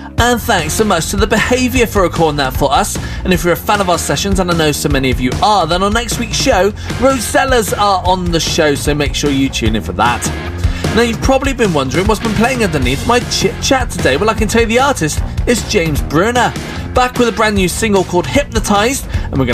And thanks so much to The Behaviour for recording that for us. And if you're a fan of our sessions, and I know so many of you are, then on next week's show, Rosellas are on the show, so make sure you tune in for that. Now, you've probably been wondering what's been playing underneath my chit-chat today. Well, I can tell you the artist is James Bruner, back with a brand new single called Hypnotised, and we're going